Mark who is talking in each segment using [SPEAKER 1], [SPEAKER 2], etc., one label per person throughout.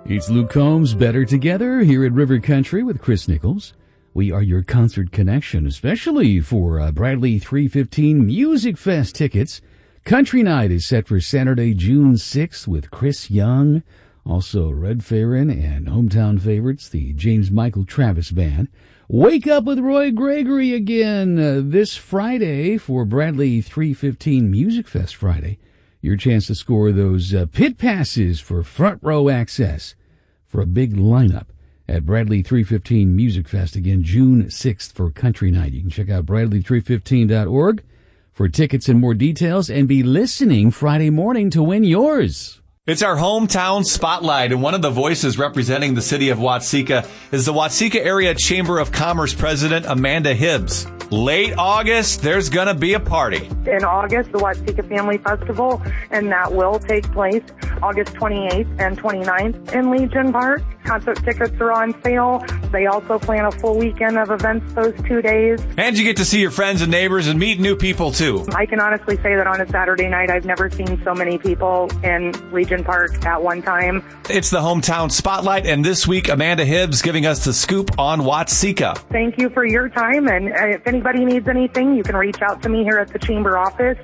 [SPEAKER 1] It's Luke Combs, Better Together, here at River Country with Chris Nichols. We are your concert connection, especially for Bradley 315 Music Fest tickets. Country Night is set for Saturday, June 6th with Chris Young, also Red Farron and hometown favorites, the James Michael Travis Band. Wake Up with Roy Gregory again this Friday for Bradley 315 Music Fest Friday. Your chance to score those pit passes for front row access for a big lineup at Bradley 315 Music Fest again, June 6th for Country Night. You can check out bradley315.org for tickets and more details and be listening Friday morning to win yours.
[SPEAKER 2] It's our hometown spotlight, and one of the voices representing the city of Watseka is the Watseka Area Chamber of Commerce President Amanda Hibbs. Late August, there's going to be a party.
[SPEAKER 3] In August, the Watseka Family Festival, and that will take place August 28th and 29th in Legion Park. Concert tickets are on sale. They also plan a full weekend of events those 2 days.
[SPEAKER 2] And you get to see your friends and neighbors and meet new people, too.
[SPEAKER 3] I can honestly say that on a Saturday night, I've never seen so many people in Legion Park at one time.
[SPEAKER 2] It's the hometown spotlight, and this week, Amanda Hibbs giving us the scoop on Watseka.
[SPEAKER 3] Thank you for your time, and if anybody needs anything, you can reach out to me here at the Chamber office,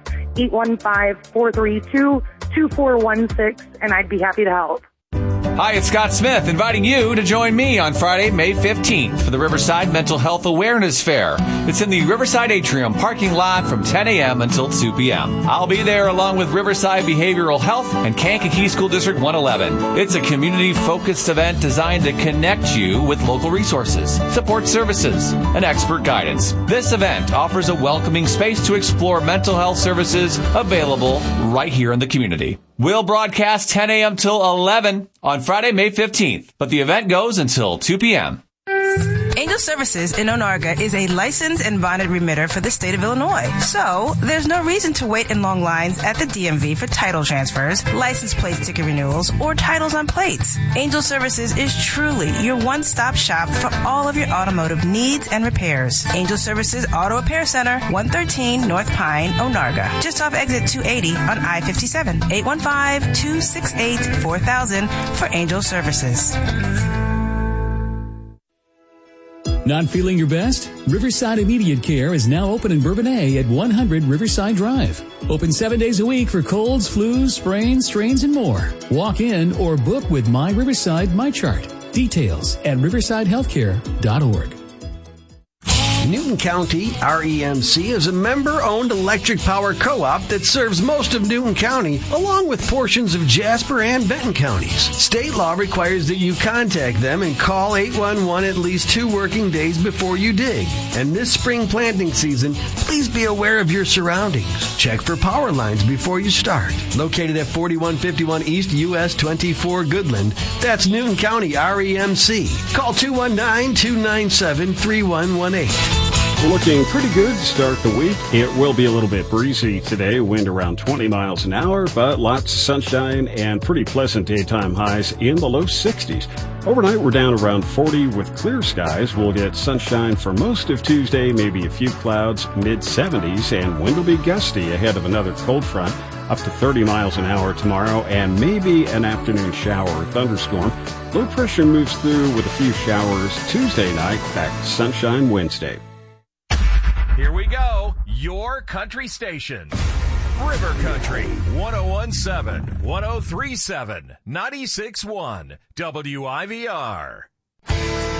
[SPEAKER 3] 815-432-2416, and I'd be happy to help.
[SPEAKER 2] Hi, it's Scott Smith inviting you to join me on Friday, May 15th for the Riverside Mental Health Awareness Fair. It's in the Riverside Atrium parking lot from 10 a.m. until 2 p.m. I'll be there along with Riverside Behavioral Health and Kankakee School District 111. It's a community-focused event designed to connect you with local resources, support services, and expert guidance. This event offers a welcoming space to explore mental health services available right here in the community. We'll broadcast 10 a.m. till 11 on Friday, May 15th, but the event goes until 2 p.m.
[SPEAKER 4] Angel Services in Onarga is a licensed and bonded remitter for the state of Illinois. So, there's no reason to wait in long lines at the DMV for title transfers, license plate ticket renewals, or titles on plates. Angel Services is truly your one-stop shop for all of your automotive needs and repairs. Angel Services Auto Repair Center, 113 North Pine, Onarga. Just off exit 280 on I-57. 815-268-4000 for Angel Services.
[SPEAKER 1] Not feeling your best? Riverside Immediate Care is now open in Bourbonnais at 100 Riverside Drive. Open 7 days a week for colds, flus, sprains, strains, and more. Walk in or book with My Riverside MyChart. Details at riversidehealthcare.org.
[SPEAKER 5] Newton County REMC is a member-owned electric power co-op that serves most of Newton County, along with portions of Jasper and Benton counties. State law requires that you contact them and call 811 at least 2 working days before you dig. And this spring planting season, please be aware of your surroundings. Check for power lines before you start. Located at 4151 East US 24 Goodland, that's Newton County REMC. Call 219-297-3118.
[SPEAKER 6] Looking pretty good to start the week. It will be a little bit breezy today, wind around 20 miles an hour, but lots of sunshine and pretty pleasant daytime highs in the low 60s. Overnight, we're down around 40 with clear skies. We'll get sunshine for most of Tuesday, maybe a few clouds, mid-70s, and wind will be gusty ahead of another cold front, up to 30 miles an hour tomorrow, and maybe an afternoon shower or thunderstorm. Low pressure moves through with a few showers Tuesday night, back to sunshine Wednesday.
[SPEAKER 7] Here we go, your country station. River Country, 1017, 1037, 96.1, WIVR.